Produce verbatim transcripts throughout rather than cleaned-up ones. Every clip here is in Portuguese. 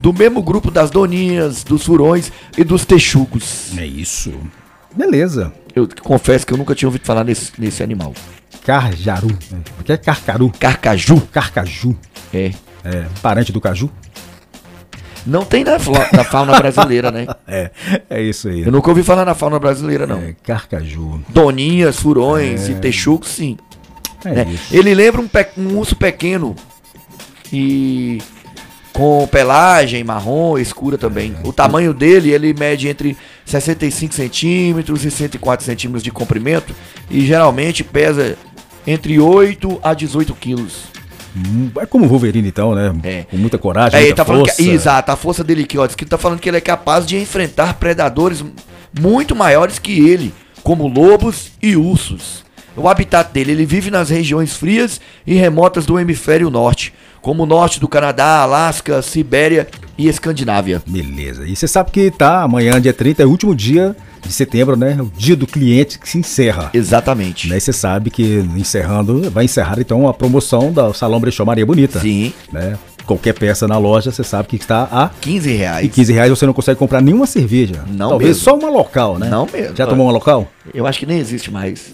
do mesmo grupo das doninhas, dos furões e dos texugos. É isso. Beleza. Eu confesso que eu nunca tinha ouvido falar nesse, nesse animal. Carjaru. O que é carcaru? Carcaju. Carcaju. É. É, parente do caju? Não tem na, na fauna brasileira, né? É, é isso aí. Eu nunca ouvi falar na fauna brasileira, não. É, carcaju. Doninhas, furões É. e texugos, sim. É né? isso. Ele lembra um, pe um urso pequeno e com pelagem marrom escura também. O tamanho dele, ele mede entre sessenta e cinco centímetros e cento e quatro centímetros de comprimento e geralmente pesa entre oito a dezoito quilos. É como o Wolverine, então, né? É. Com muita coragem, É, ele muita tá falando força. que, exato, a força dele aqui, ó, diz que ele tá falando que ele é capaz de enfrentar predadores muito maiores que ele, como lobos e ursos. O habitat dele, ele vive nas regiões frias e remotas do hemisfério norte, como o norte do Canadá, Alasca, Sibéria e Escandinávia. Beleza. E você sabe que tá, amanhã, dia trinta, é o último dia de setembro, né? O dia do cliente que se encerra. Exatamente. Daí você sabe que encerrando, vai encerrar então a promoção da Salão Brechó Maria Bonita. Sim. Né? Qualquer peça na loja, você sabe que está a quinze reais. E quinze reais você não consegue comprar nenhuma cerveja. Não Talvez mesmo. só uma local, né? Não mesmo. Já tomou uma local? Eu acho que nem existe mais.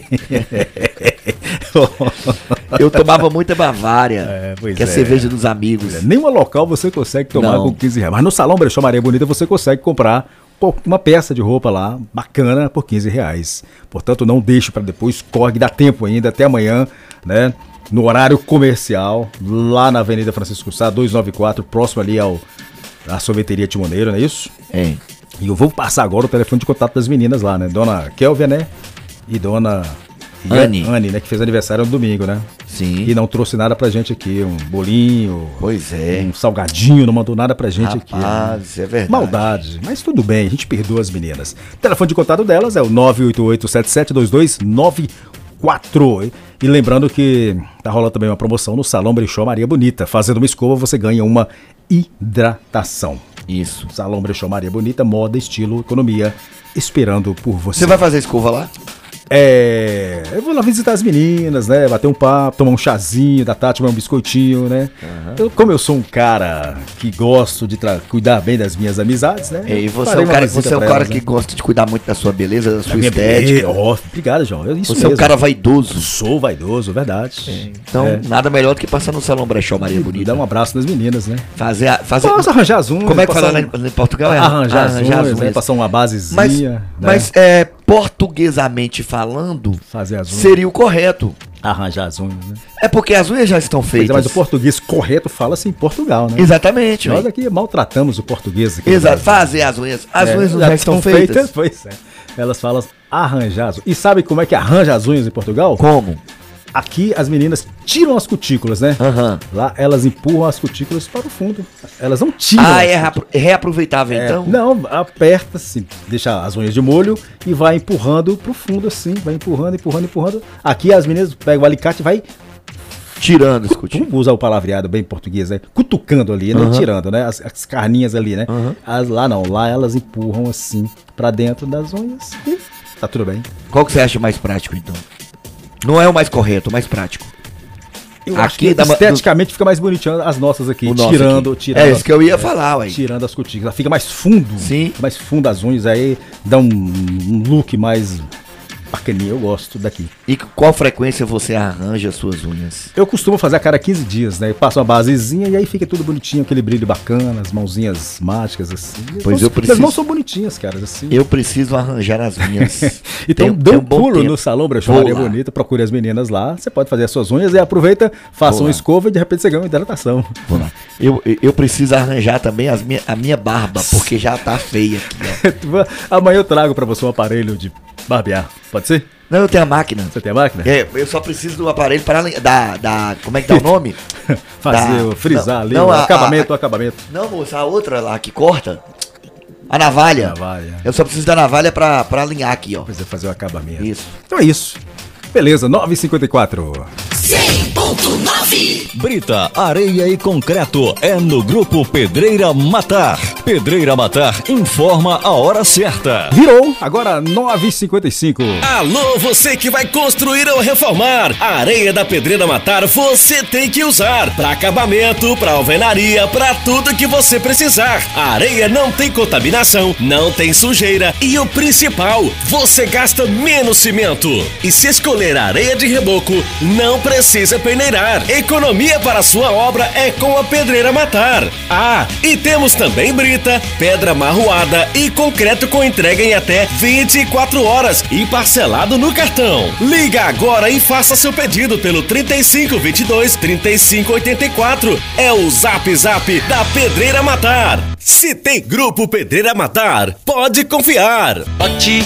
Eu tomava muita Bavária, É, pois que é a é. cerveja dos amigos. Nenhuma local você consegue tomar Não. com quinze reais. Mas no Salão Brechó Maria Bonita você consegue comprar pô, uma peça de roupa lá, bacana, por quinze reais. Portanto, não deixe para depois, corre, dá tempo ainda, até amanhã, né? No horário comercial, lá na Avenida Francisco Sá, duzentos e noventa e quatro, próximo ali ao à sorveteria Timoneiro, não é isso? É. E eu vou passar agora o telefone de contato das meninas lá, né? Dona Kelvia, né? E dona Anne. Anne, né? Que fez aniversário no domingo, né? Sim. E não trouxe nada pra gente aqui, um bolinho, Pois é. um salgadinho, não mandou nada pra gente aqui. Rapaz, né? é verdade. Maldade, mas tudo bem, a gente perdoa as meninas. O telefone de contato delas é o nove oito oito sete sete dois dois nove quatro. E lembrando que tá rolando também uma promoção no Salão Brechó Maria Bonita. Fazendo uma escova, você ganha uma hidratação. Isso. Salão Brechó Maria Bonita, moda, estilo, economia, esperando por você. Você vai fazer escova lá? É, eu vou lá visitar as meninas, né? Bater um papo, tomar um chazinho da Tati, tomar um biscoitinho, né? Uhum. Eu, como eu sou um cara que gosto de cuidar bem das minhas amizades, né? E você é um cara, você é um cara elas, que né? gosta de cuidar muito da sua beleza, da sua da estética. Oh, obrigado, João. É isso você mesmo. é um cara vaidoso. Sou vaidoso, verdade. É. Então, é. nada melhor do que passar no Salão Brechó Maria Bonita. E dar um abraço nas meninas, né? Fazer, fazer... Posso arranjar as unhas. Como é que fala um... em Portugal? É arranjar, arranjar as unhas, as unhas. Né? Passar uma basezinha. Mas, né? mas é, portuguesamente falando, fazer as unhas. Seria o correto. Arranjar as unhas, né? É porque as unhas já estão feitas. É, mas o português correto fala-se em Portugal, né? Exatamente. Nós aqui maltratamos o português. Aqui Exato, fazer as unhas. As é, unhas já, já estão feitas. feitas. Pois é. Elas falam arranjar as unhas. E sabe como é que arranja as unhas em Portugal? Como? Aqui as meninas tiram as cutículas, né? Uhum. Lá elas empurram as cutículas para o fundo. Elas não tiram. Ah, é reaproveitável é, então? Não, aperta assim, deixa as unhas de molho e vai empurrando pro fundo assim, vai empurrando, empurrando, empurrando. Aqui as meninas pegam o alicate e vai tirando as cutículas. Vamos usar o palavreado bem português, né? Cutucando ali, né? Uhum. Tirando, né? As, as carninhas ali, né? Uhum. As, lá não, lá elas empurram assim para dentro das unhas e tá tudo bem. Qual que você acha mais prático então? Não é o mais correto, o mais prático. Eu aqui acho que da, esteticamente do... fica mais bonitinho as nossas aqui, tirando, aqui. tirando. É isso que eu ia é, falar, ué. Tirando as cutículas, fica mais fundo. Sim. Mais fundo as unhas aí, dá um, um look mais bacaninha, eu gosto daqui. E qual frequência você arranja as suas unhas? Eu costumo fazer a cada quinze dias, né? Eu passo uma basezinha e aí fica tudo bonitinho, aquele brilho bacana, as mãozinhas mágicas assim. Pois mãos, eu preciso. As mãos são bonitinhas, cara, assim. Eu preciso arranjar as minhas. Então dê um, um pulo tempo. no Salão Brechó Maria Bonita, procure as meninas lá, você pode fazer as suas unhas e aproveita, faça uma escova e de repente você ganha uma hidratação. Vou lá. Eu, eu preciso arranjar também as minha, a minha barba, porque já tá feia aqui, ó. Amanhã eu trago pra você um aparelho de barbear, pode ser? Não, eu tenho a máquina. Você tem a máquina? É, eu só preciso do aparelho para da, da como é que tá o nome? Fazer, da, frisar não, ali, não, o a, acabamento, a, o acabamento. Não, moça, a outra lá que corta, a navalha. A navalha. Eu só preciso da navalha pra, pra alinhar aqui, ó. Precisa fazer o acabamento. Isso. Então é isso. Beleza, nove e cinquenta e quatro. cem ponto nove. Brita, areia e concreto é no Grupo Pedreira Matar. Pedreira Matar informa a hora certa. Virou, agora nove e cinquenta e cinco. Alô, você que vai construir ou reformar. A areia da Pedreira Matar você tem que usar. Para acabamento, para alvenaria, para tudo que você precisar. A areia não tem contaminação, não tem sujeira e o principal, você gasta menos cimento. E se escolher a areia de reboco, não precisa peneirar. Economia para sua obra é com a Pedreira Matar. Ah, e temos também brita, pedra marroada e concreto com entrega em até vinte e quatro horas e parcelado no cartão. Liga agora e faça seu pedido pelo trinta e cinco, vinte e dois, trinta e cinco, oitenta e quatro. É o Zap Zap da Pedreira Matar. Se tem Grupo Pedreira Matar, pode confiar. Lote